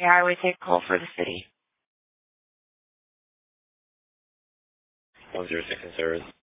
Yeah, I would take call for the city. 106 in service.